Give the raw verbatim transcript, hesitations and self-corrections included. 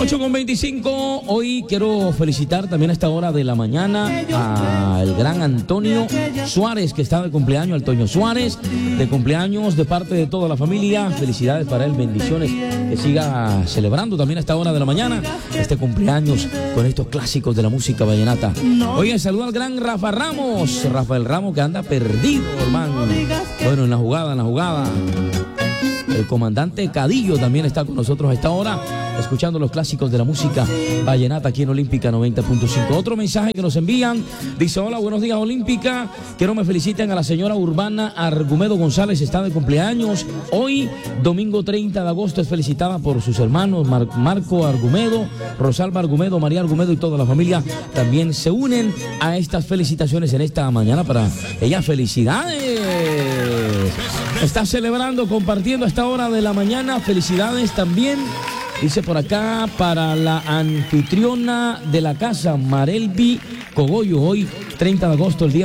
ocho con veinticinco, hoy quiero felicitar también a esta hora de la mañana al gran Antonio Suárez, que está de cumpleaños, al Toño Suárez, de cumpleaños de parte de toda la familia. Felicidades para él, bendiciones, que siga celebrando también a esta hora de la mañana este cumpleaños con estos clásicos de la música vallenata. Oye, saludo al gran Rafa Ramos, Rafael Ramos, que anda perdido, hermano. Bueno, en la jugada, en la jugada. El comandante Cadillo también está con nosotros a esta hora, escuchando los clásicos de la música vallenata aquí en Olímpica noventa punto cinco. Otro mensaje que nos envían, dice: hola, buenos días Olímpica, quiero me feliciten a la señora Urbana Argumedo González, está de cumpleaños hoy, domingo treinta de agosto, es felicitada por sus hermanos Mar Marco Argumedo, Rosalba Argumedo, María Argumedo y toda la familia también se unen a estas felicitaciones en esta mañana para ella. Felicidades, está celebrando, compartiendo a esta hora de la mañana. Felicidades también, dice por acá, para la anfitriona de la casa, Marelvi Cogollo, hoy treinta de agosto, el día